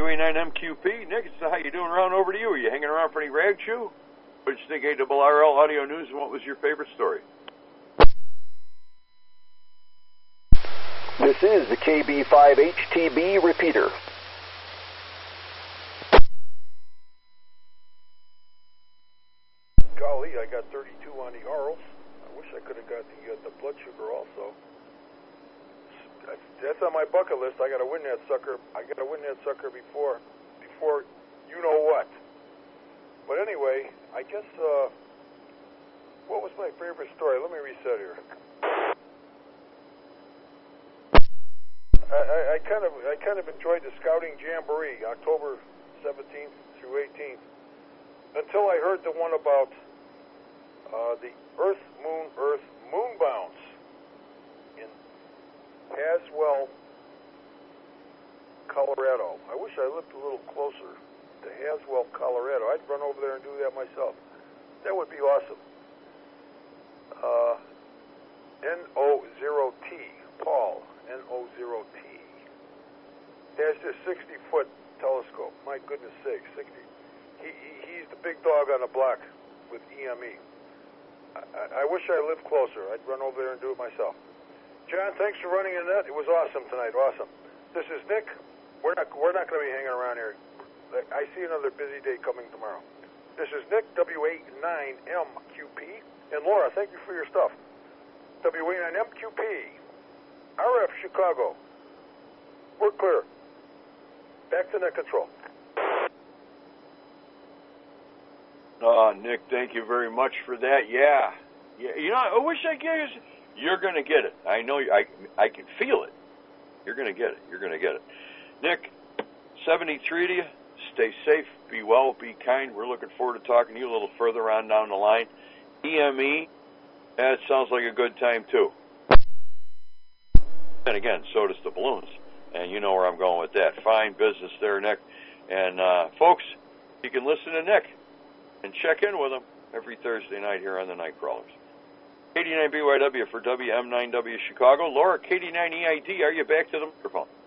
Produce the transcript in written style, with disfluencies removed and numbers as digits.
WA9MQP. Nick, how you doing around over to you? Are you hanging around for any rag chew? What did you think, ARRL Audio News, and what was your favorite story? This is the KB5HTB repeater. Golly, I got 32 on the Arls. I wish I could have got the blood sugar also. That's on my bucket list. I got to win that sucker. I got to win that sucker before you know what. But anyway, I guess what was my favorite story? Let me reset here. I kind of enjoyed the Scouting Jamboree, October 17th through 18th, until I heard the one about the Earth Moon bounce in Haswell, Colorado. I wish I lived a little closer to Haswell, Colorado. I'd run over there and do that myself. That would be awesome. NO0T, Paul, NO0T. Has this 60-foot telescope. My goodness sakes, 60. He's the big dog on the block with EME. I wish I lived closer. I'd run over there and do it myself. John, thanks for running in that. It was awesome tonight. Awesome. This is Nick. We're not going to be hanging around here. I see another busy day coming tomorrow. This is Nick, WA9MQP. And Laura, thank you for your stuff. WA9MQP. RF Chicago. We're clear. Back to net control. Nick, thank you very much for that. Yeah. You know, I wish I could. You're going to get it. I know. I can feel it. You're going to get it. You're going to get it. Nick, 73 to you. Stay safe. Be well. Be kind. We're looking forward to talking to you a little further on down the line. EME, that sounds like a good time, too. And again, so does the balloons. And you know where I'm going with that. Fine business there, Nick. And, folks, you can listen to Nick and check in with him every Thursday night here on the Night Crawlers. 89BYW for WM9W Chicago. Laura, KD9EID, are you back to the microphone?